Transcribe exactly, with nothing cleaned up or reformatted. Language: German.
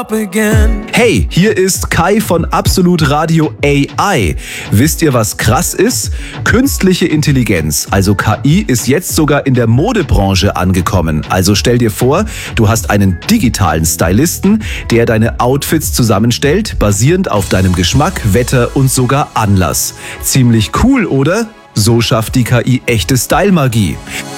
up again. Hey, hier ist Kai von Absolut Radio A I. Wisst ihr, was krass ist? Künstliche Intelligenz, also K I, ist jetzt sogar in der Modebranche angekommen. Also stell dir vor, du hast einen digitalen Stylisten, der deine Outfits zusammenstellt, basierend auf deinem Geschmack, Wetter und sogar Anlass. Ziemlich cool, oder? So schafft die K I echte Style-Magie.